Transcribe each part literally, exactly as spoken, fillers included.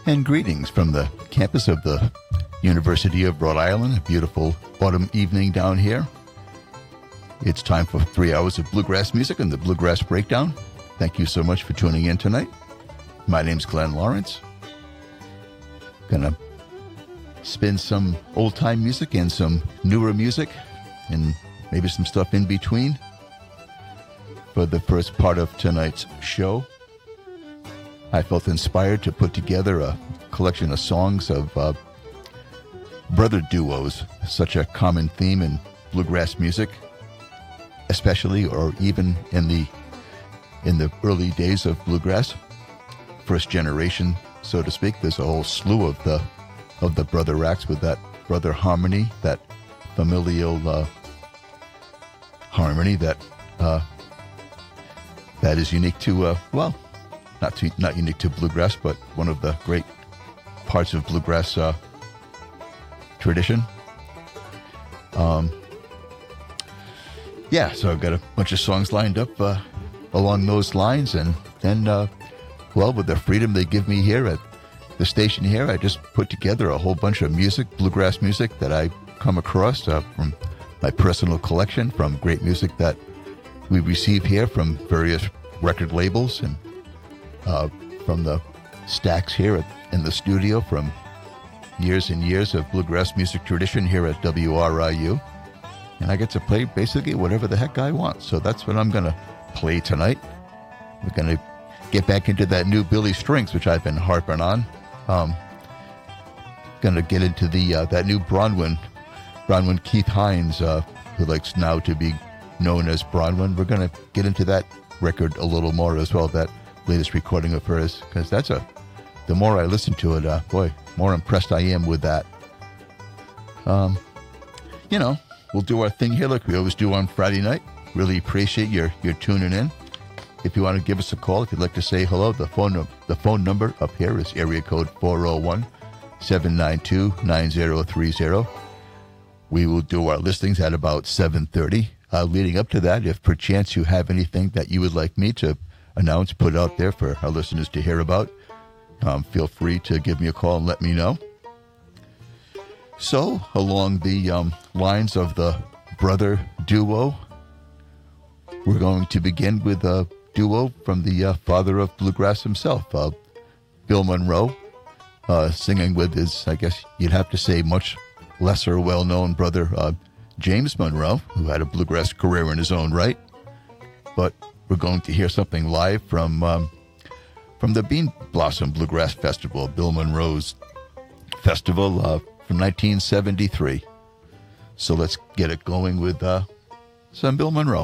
And greetings from the campus of the University of Rhode Island. A beautiful autumn evening down here. It's time for three hours of bluegrass music and the Bluegrass Breakdown. Thank you so much for tuning in tonight. My name's Glenn Lawrence. Gonna spin some old-time music and some newer music and maybe some stuff in between for the first part of tonight's show. I felt inspired to put together a collection of songs of uh, brother duos, such a common theme in bluegrass music, especially or even in the in the early days of bluegrass, first generation, so to speak. There's a whole slew of the of the brother acts with that brother harmony, that familial uh, harmony that uh, that is unique to uh, well. Not too, not unique to bluegrass, but one of the great parts of bluegrass uh, tradition. Um, yeah, so I've got a bunch of songs lined up uh, along those lines, and then, uh, well, with the freedom they give me here at the station here, I just put together a whole bunch of music, bluegrass music that I come across uh, from my personal collection, from great music that we receive here from various record labels and Uh, from the stacks here at, in the studio from years and years of bluegrass music tradition here at W R I U. And I get to play basically whatever the heck I want. So that's what I'm going to play tonight. We're going to get back into that new Billy Strings, which I've been harping on. Um, going to get into the uh, that new Bronwyn, Bronwyn Keith Hines, uh, who likes now to be known as Bronwyn. We're going to get into that record a little more as well, that latest recording of hers, because that's a the more I listen to it, uh boy, more impressed I am with that. Um you know, we'll do our thing here like we always do on Friday night. Really appreciate your your tuning in. If you want to give us a call, if you'd like to say hello, the phone the phone number up here is area code four oh one, seven nine two, nine oh three oh. We will do our listings at about seven thirty. Uh, leading up to that, if perchance you have anything that you would like me to announce, put out there for our listeners to hear about, um, feel free to give me a call and let me know. So, along the um, lines of the brother duo, we're going to begin with a duo from the uh, father of bluegrass himself, uh, Bill Monroe, uh, singing with his, I guess you'd have to say, much lesser well-known brother, uh, James Monroe, who had a bluegrass career in his own right. But we're going to hear something live from um, from the Bean Blossom Bluegrass Festival, Bill Monroe's festival uh, from nineteen seventy-three. So let's get it going with uh, some Bill Monroe.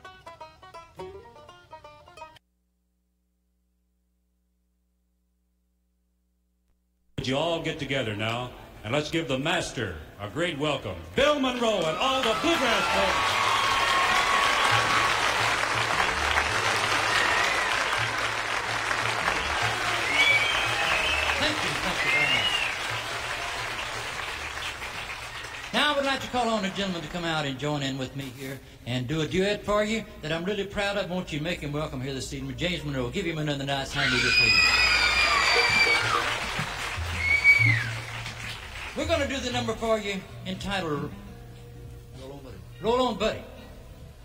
Would you all get together now, and let's give the master a great welcome, Bill Monroe and all the bluegrass folks. Now I would like to call on a gentleman to come out and join in with me here and do a duet for you that I'm really proud of. I want you to make him welcome here this evening. James Monroe, give him another nice hand with you, please. We're going to do the number for you entitled Roll On Buddy. Roll On Buddy.